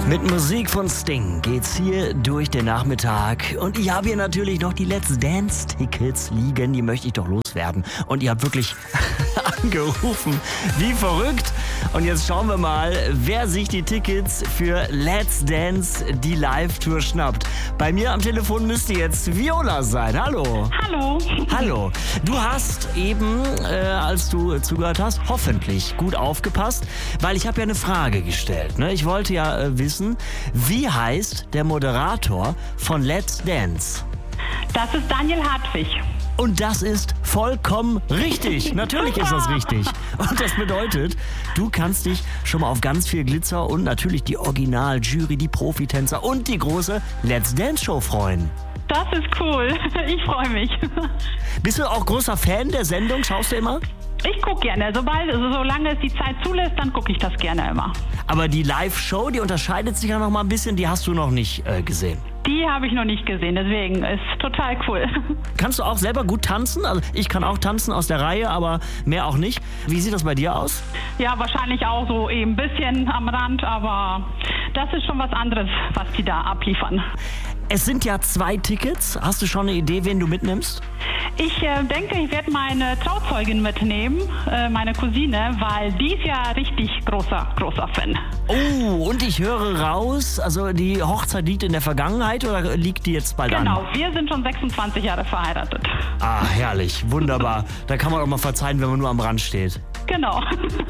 Mit Musik von Sting geht's hier durch den Nachmittag. Und ich habe hier natürlich noch die Let's Dance-Tickets liegen. Die möchte ich doch loswerden. Und ihr habt wirklich angerufen. Wie verrückt. Und jetzt schauen wir mal, wer sich die Tickets für Let's Dance, die Live-Tour, schnappt. Bei mir am Telefon müsste jetzt Viola sein. Hallo. Hallo. Hallo. Du hast eben, als du zugehört hast, hoffentlich gut aufgepasst, weil ich habe ja eine Frage gestellt. Ne? Ich wollte ja wissen, wie heißt der Moderator von Let's Dance? Das ist Daniel Hartwig. Und das ist vollkommen richtig. Natürlich ist das richtig. Und das bedeutet, du kannst dich schon mal auf ganz viel Glitzer und natürlich die Original-Jury, die Profitänzer und die große Let's Dance Show freuen. Das ist cool. Ich freue mich. Bist du auch großer Fan der Sendung? Schaust du immer? Ich gucke gerne. Solange es die Zeit zulässt, dann gucke ich das gerne immer. Aber die Live-Show, die unterscheidet sich ja noch mal ein bisschen. Die hast du noch nicht gesehen. Die habe ich noch nicht gesehen, deswegen ist total cool. Kannst du auch selber gut tanzen? Also ich kann auch tanzen aus der Reihe, aber mehr auch nicht. Wie sieht das bei dir aus? Ja, wahrscheinlich auch so eben ein bisschen am Rand, aber das ist schon was anderes, was die da abliefern. Es sind ja 2 Tickets. Hast du schon eine Idee, wen du mitnimmst? Ich denke, ich werde meine Trauzeugin mitnehmen, meine Cousine, weil die ist ja richtig großer Fan. Oh, und ich höre raus, also die Hochzeit liegt in der Vergangenheit oder liegt die jetzt bald an? Genau, wir sind schon 26 Jahre verheiratet. Ah, herrlich, wunderbar. Da kann man auch mal verzeihen, wenn man nur am Rand steht. Genau.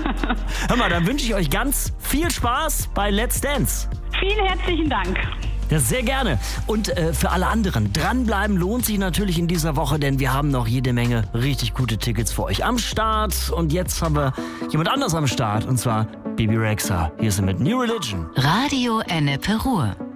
Hör mal, dann wünsche ich euch ganz viel Spaß bei Let's Dance. Vielen herzlichen Dank. Ja, sehr gerne. Und für alle anderen, dranbleiben lohnt sich natürlich in dieser Woche, denn wir haben noch jede Menge richtig gute Tickets für euch am Start. Und jetzt haben wir jemand anders am Start, und zwar Bebe Rexha. Hier ist sie mit New Religion. Radio Ennepe Ruhr.